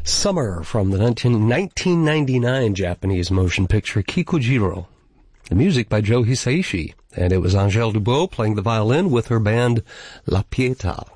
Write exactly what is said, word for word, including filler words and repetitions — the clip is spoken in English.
Summer from the nineteen ninety-nine Japanese motion picture Kikujiro. The music by Joe Hisaishi, and it was Angèle Dubos playing the violin with her band La Pietà.